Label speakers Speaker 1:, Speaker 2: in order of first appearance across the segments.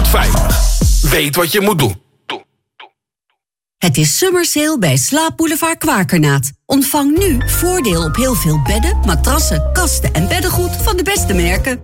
Speaker 1: tot 50. Weet wat je moet doen.
Speaker 2: Het is summer sale bij Slaapboulevard Kwakernaat. Ontvang nu voordeel op heel veel bedden, matrassen, kasten en beddengoed van de beste merken.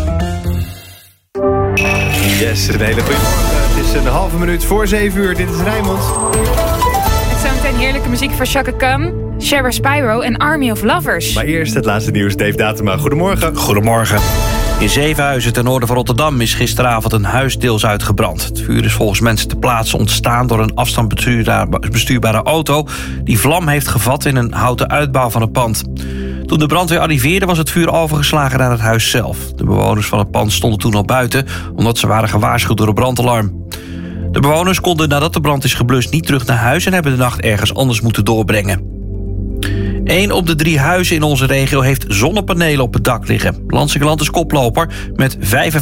Speaker 3: Yes, een hele goede morgen. Het is een halve minuut voor 7 uur. Dit is Rijnmond.
Speaker 4: Het is meteen heerlijke muziek van Chaka Khan, Shara Spyro en Army of Lovers.
Speaker 3: Maar eerst het laatste nieuws. Dave Datema, goedemorgen.
Speaker 5: Goedemorgen. In Zevenhuizen ten noorden van Rotterdam is gisteravond een huis deels uitgebrand. Het vuur is volgens mensen ter plaatse ontstaan door een afstandsbestuurbare auto die vlam heeft gevat in een houten uitbouw van het pand. Toen de brandweer arriveerde was het vuur overgeslagen naar het huis zelf. De bewoners van het pand stonden toen al buiten omdat ze waren gewaarschuwd door een brandalarm. De bewoners konden nadat de brand is geblust niet terug naar huis en hebben de nacht ergens anders moeten doorbrengen. 1 op de 3 huizen in onze regio heeft zonnepanelen op het dak liggen. Lansingerland is koploper met 55%.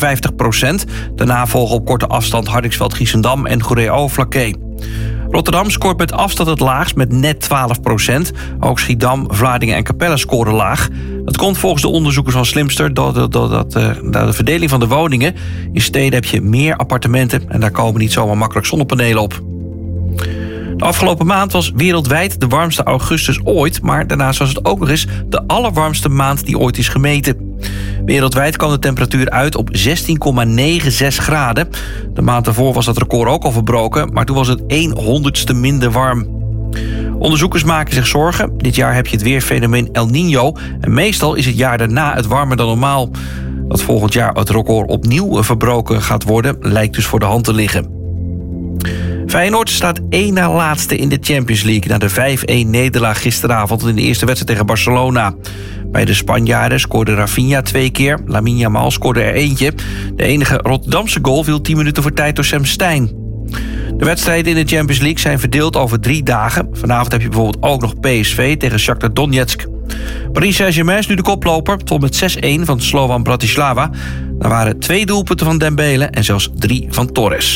Speaker 5: Daarna volgen op korte afstand Hardingsveld-Giessendam en Goeree-Overflakkee. Rotterdam scoort met afstand het laagst met net 12%. Ook Schiedam, Vlaardingen en Capelle scoren laag. Dat komt volgens de onderzoekers van Slimster door de verdeling van de woningen. In steden heb je meer appartementen en daar komen niet zomaar makkelijk zonnepanelen op. De afgelopen maand was wereldwijd de warmste augustus ooit, maar daarnaast was het ook nog eens de allerwarmste maand die ooit is gemeten. Wereldwijd kwam de temperatuur uit op 16,96 graden. De maand daarvoor was dat record ook al verbroken, maar toen was het 1/100ste minder warm. Onderzoekers maken zich zorgen. Dit jaar heb je het weerfenomeen El Niño en meestal is het jaar daarna het warmer dan normaal. Dat volgend jaar het record opnieuw verbroken gaat worden, lijkt dus voor de hand te liggen. Feyenoord staat 1 na laatste in de Champions League na de 5-1 nederlaag gisteravond in de eerste wedstrijd tegen Barcelona. Bij de Spanjaarden scoorde Rafinha 2 keer, Lamine Yamal scoorde er eentje. De enige Rotterdamse goal viel 10 minuten voor tijd door Sam Stein. De wedstrijden in de Champions League zijn verdeeld over 3 dagen. Vanavond heb je bijvoorbeeld ook nog PSV tegen Shakhtar Donetsk. Paris Saint-Germain is nu de koploper, tot met 6-1 van Slovan Bratislava. Daar waren 2 doelpunten van Dembele en zelfs 3 van Torres.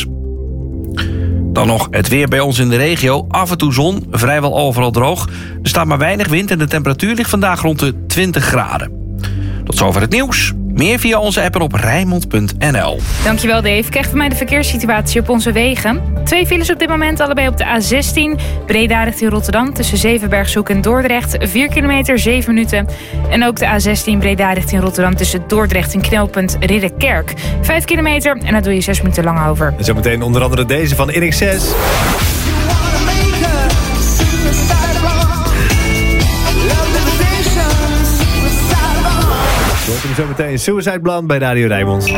Speaker 5: Dan nog het weer bij ons in de regio. Af en toe zon, vrijwel overal droog. Er staat maar weinig wind en de temperatuur ligt vandaag rond de 20 graden. Tot zover het nieuws. Meer via onze app en op Rijnmond.nl.
Speaker 4: Dankjewel Dave. Krijg van mij de verkeerssituatie op onze wegen. 2 files op dit moment, allebei op de A16. Breda richting Rotterdam tussen Zevenbergshoek en Dordrecht. 4 kilometer, 7 minuten. En ook de A16 Breda richting Rotterdam tussen Dordrecht en knooppunt Ridderkerk. 5 kilometer en daar doe je 6 minuten lang over.
Speaker 3: En zometeen onder andere deze van Erik 6. Welkom zometeen Suicide Blonde bij Radio Rijnmond.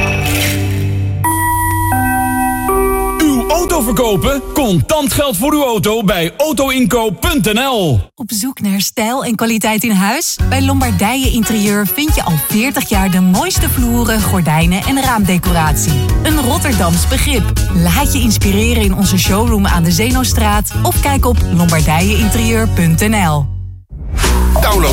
Speaker 6: Uw auto verkopen? Contant geld voor uw auto bij autoinkoop.nl.
Speaker 7: Op zoek naar stijl en kwaliteit in huis? Bij Lombardije Interieur vind je al 40 jaar de mooiste vloeren, gordijnen en raamdecoratie. Een Rotterdams begrip. Laat je inspireren in onze showroom aan de Zeenostraat of kijk op lombardijeinterieur.nl.
Speaker 1: Download